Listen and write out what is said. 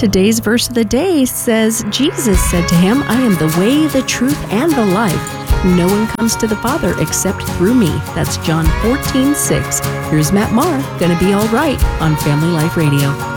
Today's verse of the day says, Jesus said to him, I am the way, the truth, and the life. No one comes to the Father except through me. That's John 14:6. Here's Matt Maher, Gonna Be All Right on Family Life Radio.